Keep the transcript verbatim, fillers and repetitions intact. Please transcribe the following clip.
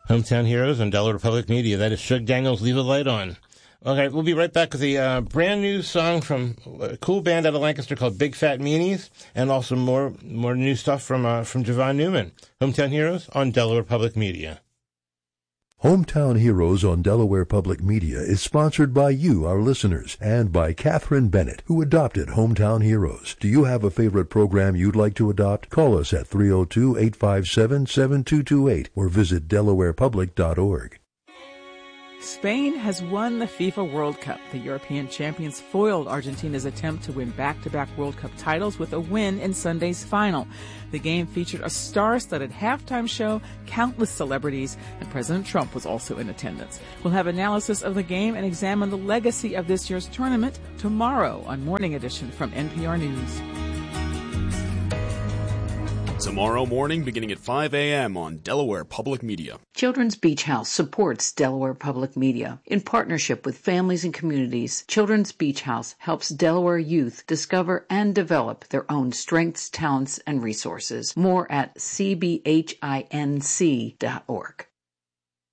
Hometown Heroes on Delaware Public Media. That is Shug Daniels, Leave a Light On. Okay, we'll be right back with a uh, brand new song from a cool band out of Lancaster called Big Fat Meanies, and also more more new stuff from uh, from Javon Newman. Hometown Heroes on Delaware Public Media. Hometown Heroes on Delaware Public Media is sponsored by you, our listeners, and by Catherine Bennett, who adopted Hometown Heroes. Do you have a favorite program you'd like to adopt? Call us at three oh two, eight five seven, seven two two eight or visit delaware public dot org. Spain has won the FIFA World Cup. The European champions foiled Argentina's attempt to win back-to-back World Cup titles with a win in Sunday's final. The game featured a star-studded halftime show, countless celebrities, and President Trump was also in attendance. We'll have analysis of the game and examine the legacy of this year's tournament tomorrow on Morning Edition from N P R News. Tomorrow morning, beginning at five a.m. on Delaware Public Media. Children's Beach House supports Delaware Public Media. In partnership with families and communities, Children's Beach House helps Delaware youth discover and develop their own strengths, talents, and resources. More at c b h i n c dot org.